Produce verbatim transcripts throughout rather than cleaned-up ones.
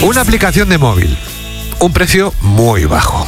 Una aplicación de móvil, un precio muy bajo,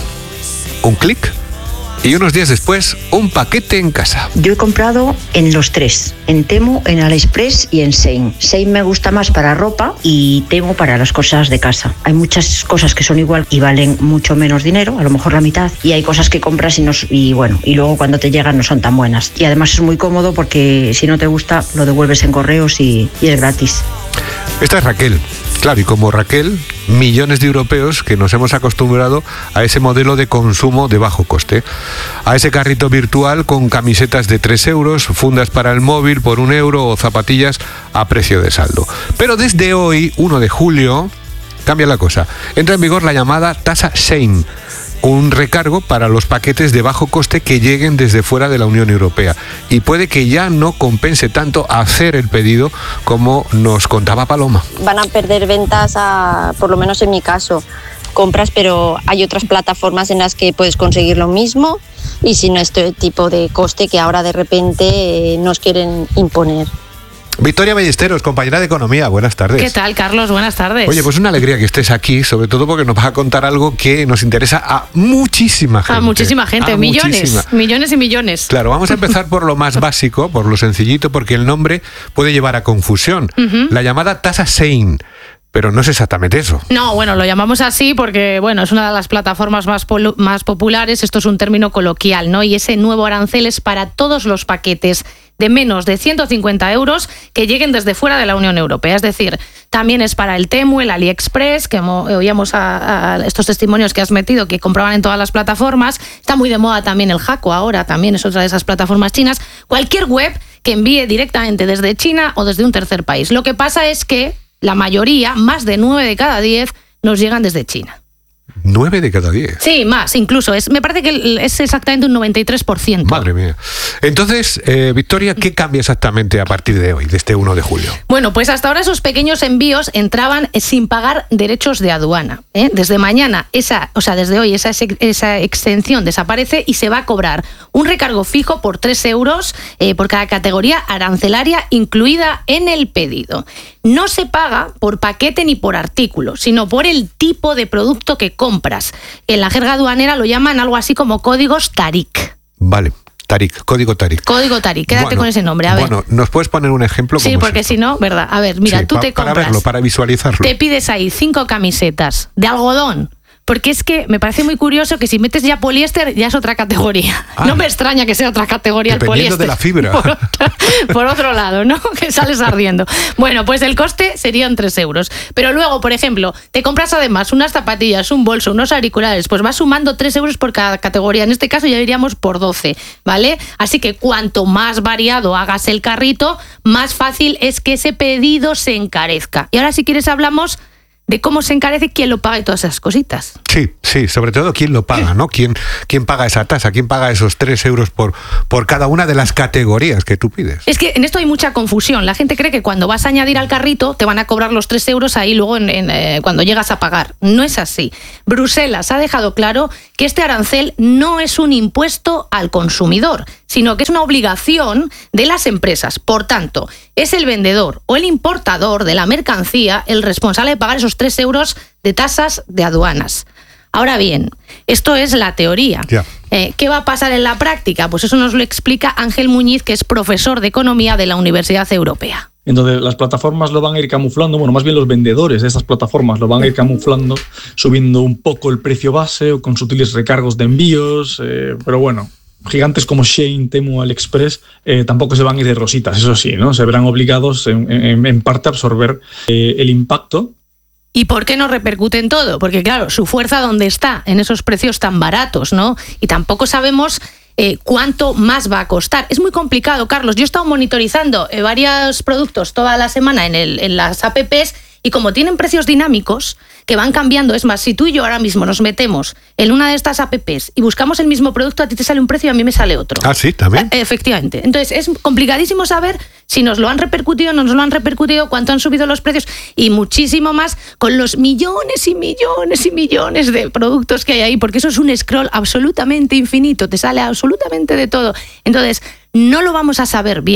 un clic y unos días después un paquete en casa. Yo he comprado en los tres, en Temu, en AliExpress y en Shein. Shein me gusta más para ropa y Temu para las cosas de casa. Hay muchas cosas que son igual y valen mucho menos dinero, a lo mejor la mitad, y hay cosas que compras y, no, y bueno, y luego cuando te llegan no son tan buenas. Y además es muy cómodo porque si no te gusta lo devuelves en correos y, y es gratis. Esta es Raquel. Claro, y como Raquel, millones de europeos que nos hemos acostumbrado a ese modelo de consumo de bajo coste, a ese carrito virtual con camisetas de tres euros, fundas para el móvil por un euro o zapatillas a precio de saldo. Pero desde hoy, uno de julio, cambia la cosa. Entra en vigor la llamada tasa Shein, un recargo para los paquetes de bajo coste que lleguen desde fuera de la Unión Europea. Y puede que ya no compense tanto hacer el pedido como nos contaba Paloma. Van a perder ventas, a, por lo menos en mi caso, compras, pero hay otras plataformas en las que puedes conseguir lo mismo y sin este tipo de coste que ahora de repente eh, nos quieren imponer. Victoria Ballesteros, compañera de Economía, buenas tardes. ¿Qué tal, Carlos? Buenas tardes. Oye, pues una alegría que estés aquí, sobre todo porque nos vas a contar algo que nos interesa a muchísima gente. A muchísima gente, a millones, muchísima. millones y millones. Claro, vamos a empezar por lo más básico, por lo sencillito, porque el nombre puede llevar a confusión. Uh-huh. La llamada tasa Shein. Pero no es exactamente eso. No, bueno, lo llamamos así porque, bueno, es una de las plataformas más, polu- más populares, esto es un término coloquial, ¿no? Y ese nuevo arancel es para todos los paquetes de menos de ciento cincuenta euros que lleguen desde fuera de la Unión Europea. Es decir, también es para el Temu, el AliExpress, que oíamos a, a estos testimonios que has metido, que compraban en todas las plataformas. Está muy de moda también el Haco ahora, también es otra de esas plataformas chinas. Cualquier web que envíe directamente desde China o desde un tercer país. Lo que pasa es que la mayoría, más de nueve de cada diez, nos llegan desde China. ¿Nueve de cada diez? Sí, más, incluso. Es, me parece que es exactamente un noventa y tres por ciento. Madre mía. Entonces, eh, Victoria, ¿qué cambia exactamente a partir de hoy, de este uno de julio? Bueno, pues hasta ahora esos pequeños envíos entraban sin pagar derechos de aduana. ¿eh? Desde mañana, esa, o sea, desde hoy, esa, esa exención desaparece y se va a cobrar un recargo fijo por tres euros eh, por cada categoría arancelaria incluida en el pedido. No se paga por paquete ni por artículo, sino por el tipo de producto que compras. En la jerga aduanera lo llaman algo así como códigos TARIC. Vale. Taric, código Taric. Código Taric, quédate bueno, con ese nombre, a ver. Bueno, ¿nos puedes poner un ejemplo? Sí, porque si no, ¿verdad? A ver, mira, sí, tú pa- te compras... Para verlo, para visualizarlo. Te pides ahí cinco camisetas de algodón, porque es que me parece muy curioso que si metes ya poliéster ya es otra categoría. Ah, no me extraña que sea otra categoría el poliéster. Dependiendo de la fibra. Por, otra, por otro lado, ¿no? Que sales ardiendo. Bueno, pues el coste serían tres euros. Pero luego, por ejemplo, te compras además unas zapatillas, un bolso, unos auriculares, pues vas sumando tres euros por cada categoría. En este caso ya iríamos por doce, ¿vale? Así que cuanto más variado hagas el carrito, más fácil es que ese pedido se encarezca. Y ahora si quieres hablamos de cómo se encarece, quién lo paga y todas esas cositas. Sí, sí, sobre todo quién lo paga, ¿no? ¿Quién, quién paga esa tasa? ¿Quién paga esos tres euros por, por cada una de las categorías que tú pides? Es que en esto hay mucha confusión. La gente cree que cuando vas a añadir al carrito te van a cobrar los tres euros ahí luego en, en, eh, cuando llegas a pagar. No es así. Bruselas ha dejado claro que este arancel no es un impuesto al consumidor, sino que es una obligación de las empresas. Por tanto, es el vendedor o el importador de la mercancía el responsable de pagar esos tres euros de tasas de aduanas. Ahora bien, esto es la teoría. Yeah. Eh, ¿Qué va a pasar en la práctica? Pues eso nos lo explica Ángel Muñiz, que es profesor de Economía de la Universidad Europea. Entonces las plataformas lo van a ir camuflando, bueno, más bien los vendedores de estas plataformas lo van a ir camuflando, subiendo un poco el precio base o con sutiles recargos de envíos, eh, pero bueno, gigantes como Shein, Temu, AliExpress eh, tampoco se van a ir de rositas, eso sí, ¿no? Se verán obligados en, en, en parte a absorber eh, el impacto. ¿Y por qué no repercute en todo? Porque claro, su fuerza ¿dónde está? En esos precios tan baratos, ¿no? Y tampoco sabemos eh, cuánto más va a costar. Es muy complicado, Carlos. Yo he estado monitorizando eh, varios productos toda la semana en, el, en las apps y como tienen precios dinámicos que van cambiando, es más, si tú y yo ahora mismo nos metemos en una de estas apps y buscamos el mismo producto, a ti te sale un precio y a mí me sale otro. Ah, sí, también. Eh, efectivamente. Entonces es complicadísimo saber si nos lo han repercutido, no nos lo han repercutido, cuánto han subido los precios y muchísimo más con los millones y millones y millones de productos que hay ahí, porque eso es un scroll absolutamente infinito, te sale absolutamente de todo. Entonces, no lo vamos a saber bien.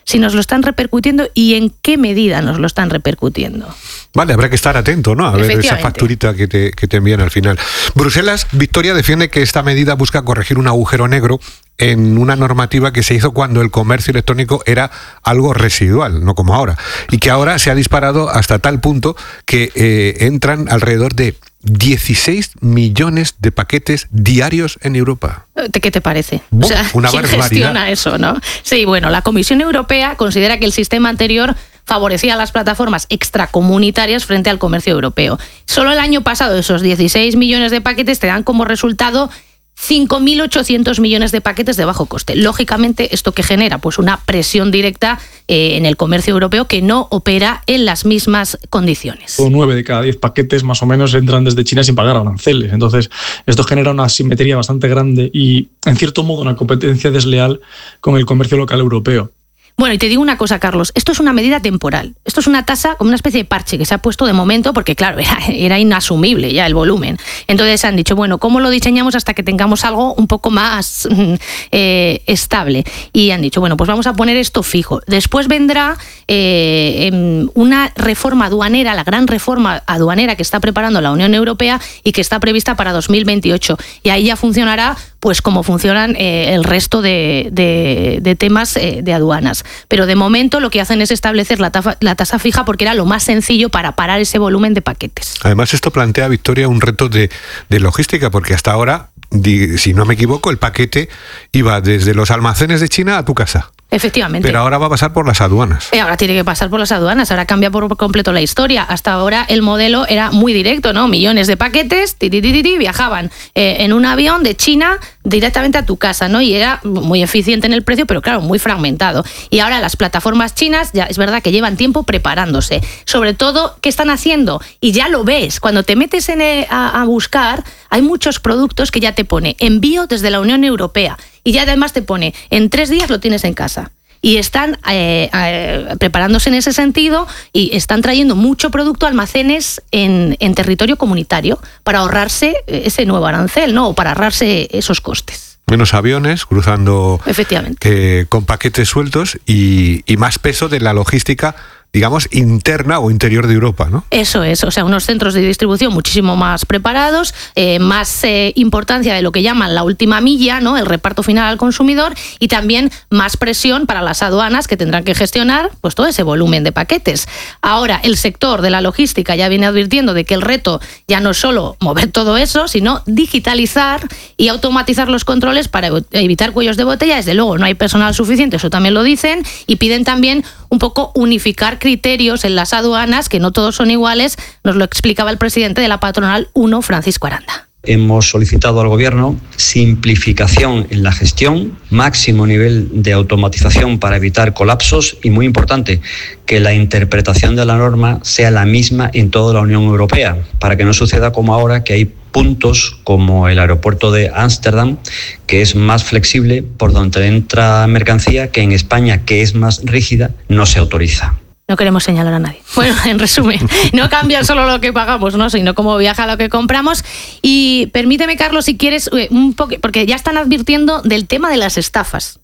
si nos lo están repercutiendo y en qué medida nos lo están repercutiendo. Vale, habrá que estar atento, ¿no? A ver esa facturita que te, que te envían al final. Bruselas, Victoria, defiende que esta medida busca corregir un agujero negro en una normativa que se hizo cuando el comercio electrónico era algo residual, no como ahora, y que ahora se ha disparado hasta tal punto que eh, entran alrededor de dieciséis millones de paquetes diarios en Europa. ¿Qué te parece? ¡Bum! O sea, Una ¿quién barbaridad. gestiona eso, no? Sí, bueno, la Comisión Europea considera que el sistema anterior favorecía a las plataformas extracomunitarias frente al comercio europeo. Solo el año pasado esos dieciséis millones de paquetes te dan como resultado cinco mil ochocientos millones de paquetes de bajo coste. Lógicamente, ¿esto qué genera? Pues una presión directa eh, en el comercio europeo que no opera en las mismas condiciones. O nueve de cada diez paquetes más o menos entran desde China sin pagar aranceles. Entonces, esto genera una asimetría bastante grande y, en cierto modo, una competencia desleal con el comercio local europeo. Bueno, y te digo una cosa, Carlos, esto es una medida temporal. Esto es una tasa como una especie de parche que se ha puesto de momento porque, claro, era, era inasumible ya el volumen. Entonces han dicho, bueno, ¿cómo lo diseñamos hasta que tengamos algo un poco más eh, estable? Y han dicho, bueno, pues vamos a poner esto fijo. Después vendrá eh, una reforma aduanera, la gran reforma aduanera que está preparando la Unión Europea y que está prevista para dos mil veintiocho. Y ahí ya funcionará pues como funcionan eh, el resto de, de, de temas eh, de aduanas. Pero de momento lo que hacen es establecer la, tafa, la tasa fija porque era lo más sencillo para parar ese volumen de paquetes. Además, esto plantea, Victoria, un reto de, de logística, porque hasta ahora, di, si no me equivoco, el paquete iba desde los almacenes de China a tu casa. Efectivamente. Pero ahora va a pasar por las aduanas. Y ahora tiene que pasar por las aduanas, ahora cambia por completo la historia. Hasta ahora el modelo era muy directo, ¿no? Millones de paquetes ti, ti, ti, ti, ti, viajaban eh, en un avión de China directamente a tu casa, ¿no? Y era muy eficiente en el precio, pero claro, muy fragmentado. Y ahora las plataformas chinas, ya es verdad que llevan tiempo preparándose. Sobre todo, ¿qué están haciendo? Y ya lo ves, cuando te metes en, eh, a, a buscar, hay muchos productos que ya te pone envío desde la Unión Europea. Y ya además te pone, en tres días lo tienes en casa. Y están eh, eh, preparándose en ese sentido y están trayendo mucho producto a almacenes en, en territorio comunitario para ahorrarse ese nuevo arancel, ¿no? O para ahorrarse esos costes. Menos aviones cruzando Efectivamente. Eh, con paquetes sueltos y, y más peso de la logística, digamos, interna o interior de Europa, ¿no? Eso es, o sea, unos centros de distribución muchísimo más preparados, eh, más eh, importancia de lo que llaman la última milla, ¿no? El reparto final al consumidor, y también más presión para las aduanas que tendrán que gestionar pues todo ese volumen de paquetes. Ahora, el sector de la logística ya viene advirtiendo de que el reto ya no es solo mover todo eso, sino digitalizar y automatizar los controles para evitar cuellos de botella. Desde luego, no hay personal suficiente, eso también lo dicen, y piden también un poco unificar criterios en las aduanas, que no todos son iguales, nos lo explicaba el presidente de la patronal uno, Francisco Aranda. Hemos solicitado al Gobierno simplificación en la gestión, máximo nivel de automatización para evitar colapsos y, muy importante, que la interpretación de la norma sea la misma en toda la Unión Europea, para que no suceda como ahora, que hay puntos como el aeropuerto de Ámsterdam, que es más flexible, por donde entra mercancía, que en España, que es más rígida, no se autoriza. No queremos señalar a nadie. Bueno, en resumen, no cambia solo lo que pagamos, ¿no? Sino cómo viaja lo que compramos. Y permíteme, Carlos, si quieres, un poco, porque ya están advirtiendo del tema de las estafas.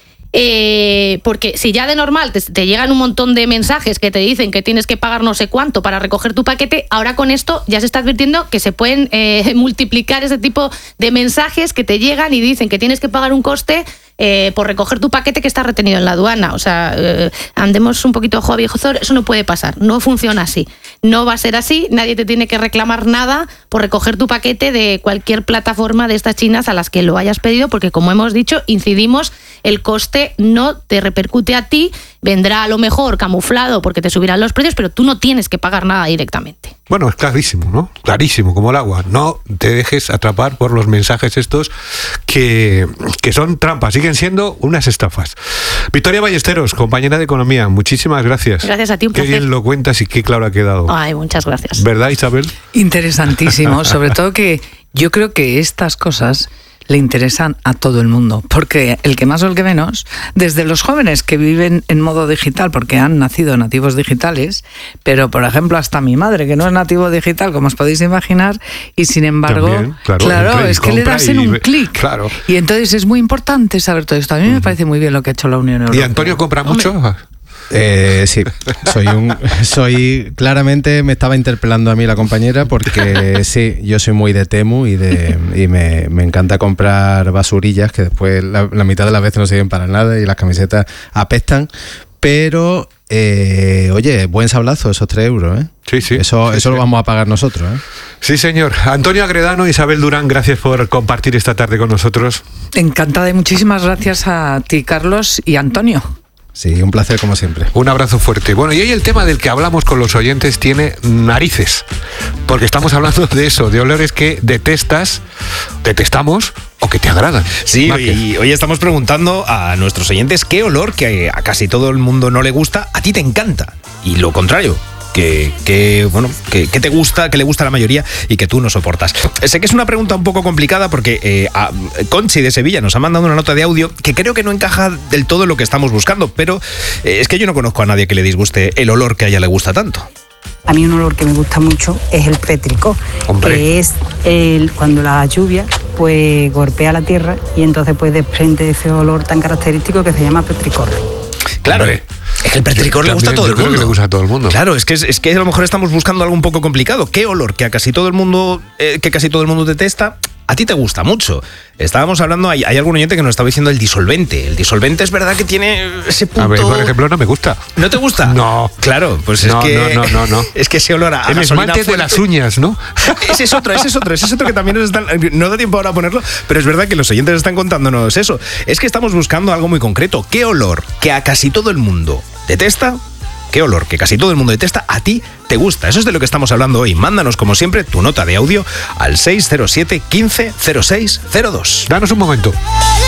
Eh, porque si ya de normal te, te llegan un montón de mensajes que te dicen que tienes que pagar no sé cuánto para recoger tu paquete, ahora con esto ya se está advirtiendo que se pueden eh, multiplicar ese tipo de mensajes que te llegan y dicen que tienes que pagar un coste eh, por recoger tu paquete que está retenido en la aduana. O sea, eh, andemos un poquito ojo a viejo zor, eso no puede pasar, no funciona así. No va a ser así, nadie te tiene que reclamar nada por recoger tu paquete de cualquier plataforma de estas chinas a las que lo hayas pedido, porque como hemos dicho, incidimos, el coste no te repercute a ti, vendrá a lo mejor camuflado porque te subirán los precios, pero tú no tienes que pagar nada directamente. Bueno, es clarísimo, ¿no? Clarísimo, como el agua. No te dejes atrapar por los mensajes estos que, que son trampas, siguen siendo unas estafas. Victoria Ballesteros, compañera de Economía, muchísimas gracias. Gracias a ti, un placer. Qué bien lo cuentas y qué claro ha quedado. Ay, muchas gracias. ¿Verdad, Isabel? Interesantísimo, sobre todo que yo creo que estas cosas le interesan a todo el mundo, porque el que más o el que menos, desde los jóvenes que viven en modo digital, porque han nacido nativos digitales, pero por ejemplo hasta mi madre, que no es nativo digital, como os podéis imaginar, y sin embargo, También, claro, claro entra y es que le das en un y- clic. Claro. Y entonces es muy importante saber todo esto. A mí me parece muy bien lo que ha hecho la Unión Europea. ¿Y Antonio compra Hombre, mucho? Eh, sí, soy un, soy claramente me estaba interpelando a mí la compañera porque sí, yo soy muy de Temu y de y me, me encanta comprar basurillas que después la, la mitad de las veces no sirven para nada y las camisetas apestan, pero eh, oye, buen sablazo esos tres euros, ¿eh? Sí, sí. Eso, sí, eso sí. lo vamos a pagar nosotros, ¿eh? Sí, señor. Antonio Agredano, Isabel Durán, gracias por compartir esta tarde con nosotros. encantada y muchísimas gracias a ti, Carlos, y Antonio. Sí, un placer como siempre. Un abrazo fuerte. Bueno, y hoy el tema del que hablamos con los oyentes tiene narices, porque estamos hablando de eso, de olores que detestas, detestamos o que te agradan. Sí, Márquez. y hoy estamos preguntando a nuestros oyentes qué olor que a casi todo el mundo no le gusta, a ti te encanta. Y lo contrario. Que, que, bueno, que, que te gusta, que le gusta a la mayoría y que tú no soportas. Sé que es una pregunta un poco complicada porque eh, a Conchi de Sevilla nos ha mandado una nota de audio que creo que no encaja del todo en lo que estamos buscando, pero eh, es que yo no conozco a nadie que le disguste el olor que a ella le gusta tanto. A mí un olor que me gusta mucho es el pétrico, Hombre. que es el, cuando la lluvia pues golpea la tierra y entonces pues desprende ese olor tan característico que se llama petricor. Claro, Hombre. es que el petricor le gusta a También, todo yo el creo que mundo. le gusta a todo el mundo. Claro, es que, es, es que a lo mejor estamos buscando algo un poco complicado. ¿Qué olor que a casi todo el mundo, eh, que casi todo el mundo detesta, a ti te gusta mucho? Estábamos hablando, hay, hay algún oyente que nos estaba diciendo el disolvente. El disolvente es verdad que tiene ese punto... A ver, por ejemplo, no me gusta. ¿No te gusta? No. Claro, pues es No, que... no, no, no, no. Es que ese olor a, a El gasolina esmalte de fuerte- las uñas, ¿no? Ese es otro, ese es otro, ese es otro que también nos están... No da tiempo ahora a ponerlo, pero es verdad que los oyentes están contándonos eso. Es que estamos buscando algo muy concreto. ¿Qué olor que a casi todo el mundo detesta? ¿Qué olor que casi todo el mundo detesta a ti te gusta? Eso es de lo que estamos hablando hoy. Mándanos, como siempre, tu nota de audio al seis cero siete, quince, cero seis cero dos. Danos un momento.